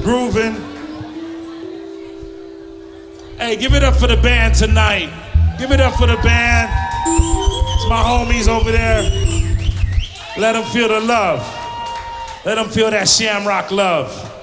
grooving. Hey, give it up for the band tonight. Give it up for the band. It's my homies over there. Let them feel the love. Let them feel that Shamrock love.